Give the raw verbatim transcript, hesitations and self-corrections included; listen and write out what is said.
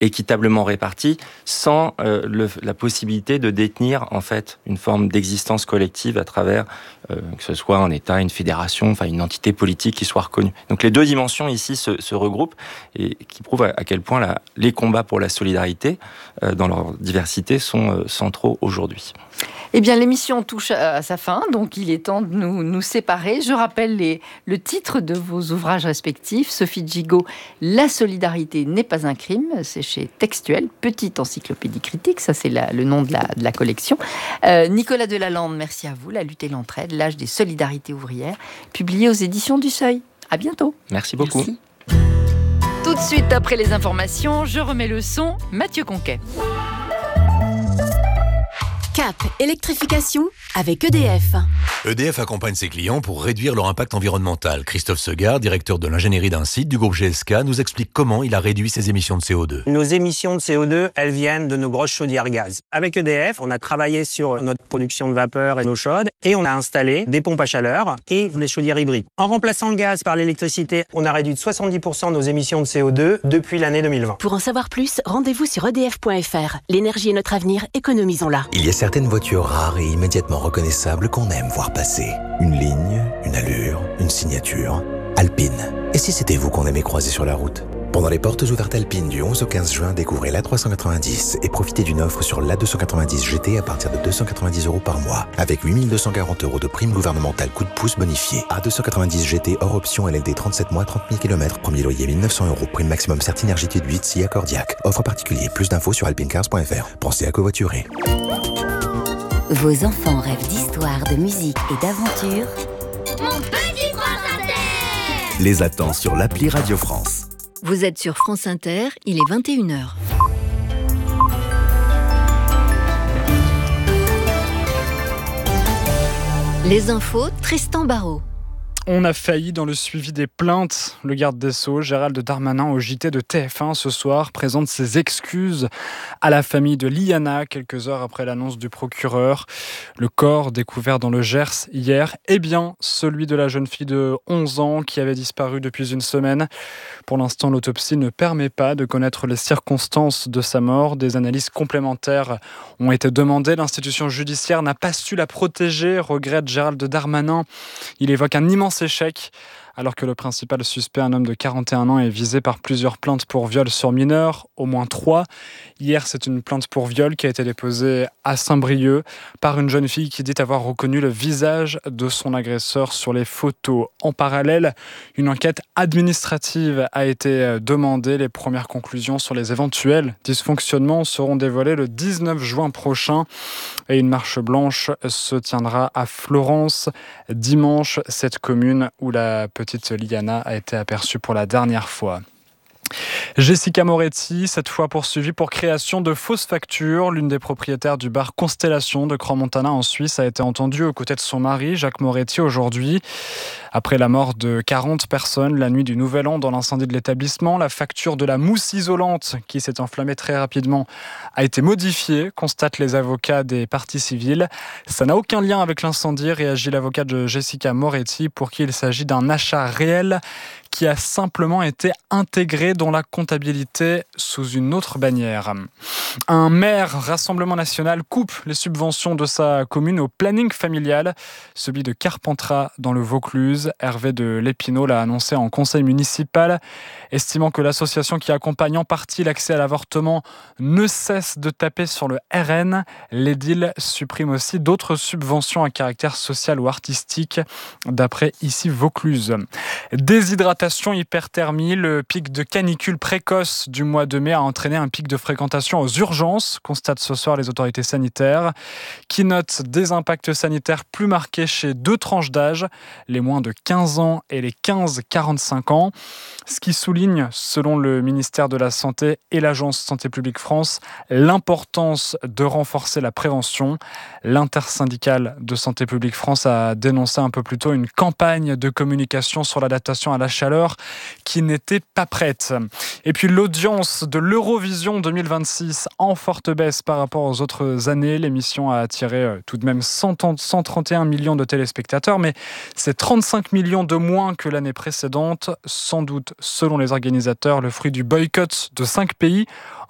équitablement répartis, sans euh, le, la possibilité de détenir en fait une forme d'existence collective à travers euh, que ce soit un État, une fédération, enfin une entité politique qui soit reconnue. Donc les deux dimensions ici se, se regroupent et qui prouvent à, à quel point la, les combats pour la solidarité euh, dans leur diversité sont euh, centraux aujourd'hui. Eh bien, l'émission touche à sa fin, donc il est temps de nous, nous séparer. Je rappelle les, le titre de vos ouvrages respectifs. Sophie Gigot, La solidarité n'est pas un crime, c'est chez Textuel, petite encyclopédie critique, ça c'est la, le nom de la, de la collection. Euh, Nicolas Delalande, merci à vous. La lutte et l'entraide, l'âge des solidarités ouvrières, publié aux éditions du Seuil. À bientôt. Merci beaucoup. Merci. Tout de suite après les informations, je remets le son, Mathieu Conquet. Cap électrification avec E D F. E D F accompagne ses clients pour réduire leur impact environnemental. Christophe Segard, directeur de l'ingénierie d'un site du groupe G S K, nous explique comment il a réduit ses émissions de C O deux. Nos émissions de C O deux, elles viennent de nos grosses chaudières gaz. Avec E D F, on a travaillé sur notre production de vapeur et nos chaudes et on a installé des pompes à chaleur et des chaudières hybrides. En remplaçant le gaz par l'électricité, on a réduit de soixante-dix pour cent nos émissions de C O deux depuis l'année deux mille vingt. Pour en savoir plus, rendez-vous sur E D F point F R. L'énergie est notre avenir, économisons-la. Il y a certaines voitures rares et immédiatement reconnaissables qu'on aime voir passer. Une ligne, une allure, une signature. Alpine. Et si c'était vous qu'on aimait croiser sur la route ? Pendant les portes ouvertes Alpine du onze au quinze juin, découvrez l'A trois cent quatre-vingt-dix et profitez d'une offre sur l'A deux cent quatre-vingt-dix G T à partir de deux cent quatre-vingt-dix euros par mois, avec huit mille deux cent quarante euros de prime gouvernementale coup de pouce bonifié. A deux cent quatre-vingt-dix G T hors option L L D trente-sept mois, trente mille kilomètres, premier loyer mille neuf cents euros, prime maximum Certinergitude huit, S I A Cordiac. Offre particulier, plus d'infos sur alpinecars point F R. Pensez à covoiturer. Vos enfants rêvent d'histoire, de musique et d'aventure. Mon petit France Inter Les attend sur l'appli Radio France. Vous êtes sur France Inter, il est vingt et une heures. Les infos, Tristan Barraud. On a failli dans le suivi des plaintes. Le garde des Sceaux, Gérald Darmanin, au J T de T F un ce soir, présente ses excuses à la famille de Liana, quelques heures après l'annonce du procureur. Le corps découvert dans le Gers hier est bien celui de la jeune fille de onze ans qui avait disparu depuis une semaine. Pour l'instant, l'autopsie ne permet pas de connaître les circonstances de sa mort. Des analyses complémentaires ont été demandées. L'institution judiciaire n'a pas su la protéger, regrette Gérald Darmanin. Il évoque un immense échec, alors que le principal suspect, un homme de quarante et un ans, est visé par plusieurs plaintes pour viol sur mineurs, au moins trois. Hier, c'est une plainte pour viol qui a été déposée à Saint-Brieuc par une jeune fille qui dit avoir reconnu le visage de son agresseur sur les photos. En parallèle, une enquête administrative a été demandée. Les premières conclusions sur les éventuels dysfonctionnements seront dévoilées le dix-neuf juin prochain. Et une marche blanche se tiendra à Florence dimanche, cette commune où la petite Liana a été aperçue pour la dernière fois. Jessica Moretti, cette fois poursuivie pour création de fausses factures. L'une des propriétaires du bar Constellation de Crans-Montana en Suisse a été entendue aux côtés de son mari, Jacques Moretti, aujourd'hui. Après la mort de quarante personnes la nuit du Nouvel An dans l'incendie de l'établissement, la facture de la mousse isolante qui s'est enflammée très rapidement a été modifiée, constatent les avocats des parties civiles. Ça n'a aucun lien avec l'incendie, réagit l'avocat de Jessica Moretti, pour qui il s'agit d'un achat réel qui a simplement été intégré dans la comptabilité sous une autre bannière. Un maire Rassemblement National coupe les subventions de sa commune au planning familial, celui de Carpentras dans le Vaucluse. Hervé de Lépinault l'a annoncé en conseil municipal, estimant que l'association qui accompagne en partie l'accès à l'avortement ne cesse de taper sur le R N. L'édile supprime aussi d'autres subventions à caractère social ou artistique, d'après ici Vaucluse. Déshydratation, hyperthermie, le pic de canicule précoce du mois de mai a entraîné un pic de fréquentation aux urgences, constatent ce soir les autorités sanitaires, qui notent des impacts sanitaires plus marqués chez deux tranches d'âge, les moins de quinze ans et les quinze à quarante-cinq ans, ce qui souligne, selon le ministère de la Santé et l'Agence Santé publique France, l'importance de renforcer la prévention. L'intersyndicale de Santé publique France a dénoncé un peu plus tôt une campagne de communication sur l'adaptation à la chaleur qui n'était pas prête. Et puis l'audience de l'Eurovision deux mille vingt-six en forte baisse par rapport aux autres années. L'émission a attiré tout de même cent trente et un millions de téléspectateurs, mais c'est trente-cinq millions de moins que l'année précédente. Sans doute, selon les organisateurs, le fruit du boycott de cinq pays